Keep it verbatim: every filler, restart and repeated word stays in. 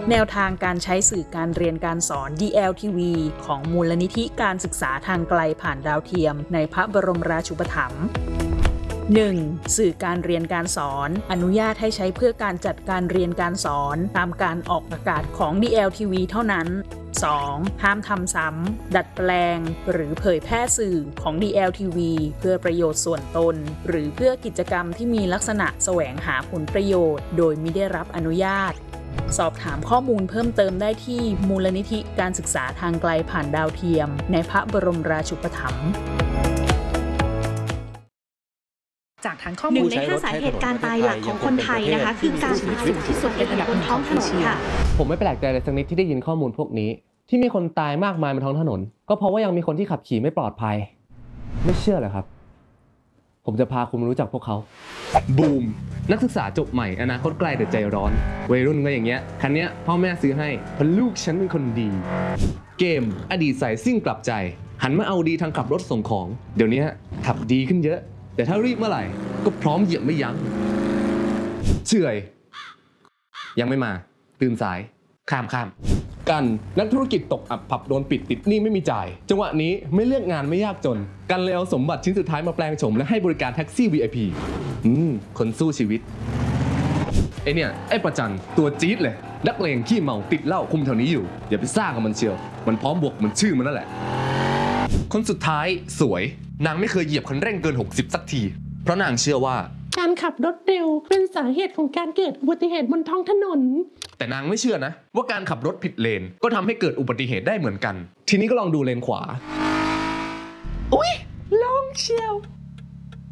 แนวทางการใช้สื่อการเรียนการสอน ดี แอล ที วี ของมูลนิธิการศึกษาทางไกลผ่านดาวเทียมในพระบรมราชูปถัมภ์ หนึ่ง. สื่อการเรียนการสอนอนุญาตให้ใช้เพื่อการจัดการเรียนการสอนตามการออกอากาศของ ดี แอล ที วี เท่านั้น สอง. ห้ามทำซ้ำดัดแปลงหรือเผยแพร่สื่อของ ดี แอล ที วี เพื่อประโยชน์ส่วนตนหรือเพื่อกิจกรรมที่มีลักษณะแสวงหาผลประโยชน์โดยมิได้รับอนุญาตสอบถามข้อมูลเพิ่มเติมได้ที่มูลนิธิการศึกษาทางไกลผ่านดาวเทียมในพระบรมราชูปถัมภ์จากฐานข้อมูลหนึ่งในห้าสาเหตุการตายหลักของคนไทยนะคะคือการสูญเสียที่สุดบนท้องถนนค่ะผมไม่แปลกใจเลยสักนิดที่ได้ยินข้อมูลพวกนี้ที่มีคนตายมากมายบนท้องถนนก็เพราะว่ายังมีคนที่ขับขี่ไม่ปลอดภัยไม่เชื่อเหรอครับผมจะพาคุณมารู้จักพวกเขาบูมนักศึกษาจบใหม่อนาคตไกลแต่ใจร้อนวัยรุ่นก็อย่างเงี้ยคันเนี้ยพ่อแม่ซื้อให้เพราะลูกฉันเป็นคนดีเกมอดีตสายซิ่งกลับใจหันมาเอาดีทางขับรถส่งของเดี๋ยวนี้ขับดีขึ้นเยอะแต่ถ้ารีบเมื่อไหร่ก็พร้อมเหยียบไม่ยั้งเฉื่อยยังไม่มาตื่นสายข้ามข้ามกันนักธุรกิจตกอับผับโดนปิดติดหนี้ไม่มีจ่ายจังหวะนี้ไม่เลือกงานไม่ยากจนกันเลยเอาสมบัติชิ้นสุดท้ายมาแปลงโฉมและให้บริการแท็กซี่ วี ไอ พี อืมคนสู้ชีวิตไอเนี่ยไอประจันตัวจี๊ดเลยนักเลงขี้เมาติดเหล้าคุมแถวนี้อยู่อย่าไปซ่ากับมันเชียวมันพร้อมบวกมันชื่อมันนั่นแหละคนสุดท้ายสวยนางไม่เคยเหยียบคันเร่งเกินหกสิบสักทีเพราะนางเชื่อว่าการขับรถเร็วเป็นสาเหตุของการเกิดอุบัติเหตุบนท้องถนนแต่นางไม่เชื่อนะว่าการขับรถผิดเลนก็ทำให้เกิดอุบัติเหตุได้เหมือนกันทีนี้ก็ลองดูเลนขวาอุ๊ยลงเชียว